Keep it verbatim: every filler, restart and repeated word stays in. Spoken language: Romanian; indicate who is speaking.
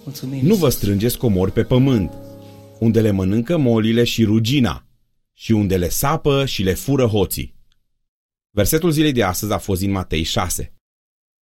Speaker 1: Mulțumim,
Speaker 2: Nu vă
Speaker 1: Iisus.
Speaker 2: strângeți comori pe pământ, unde le mănâncă molile și rugina, și unde le sapă și le fură hoții. Versetul zilei de astăzi a fost din Matei șase.